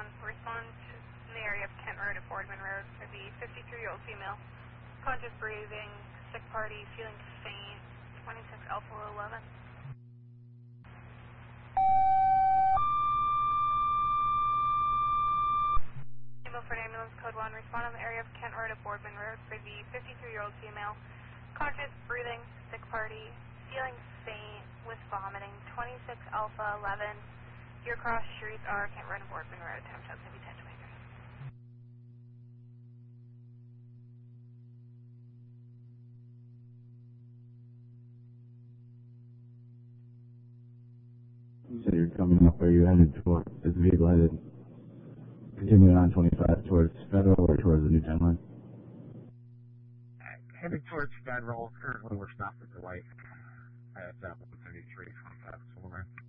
Respond in the area of Kent Road at Boardman Road for the 53-year-old female. Conscious breathing, sick party, feeling faint, 26 Alpha 11. For an ambulance, code 1, respond in the area of Kent Road at Boardman Road for the 53-year-old female. Conscious breathing, sick party, feeling faint with vomiting, 26 Alpha 11. Your cross streets are Kent Road and Boardman Road. Time check's going to be 1023. You said you're coming up. Are you headed toward, is the vehicle headed continuing on 25 towards Federal or towards the new town line? Headed towards Federal. Currently we're stopped at the light at 173, 25 somewhere.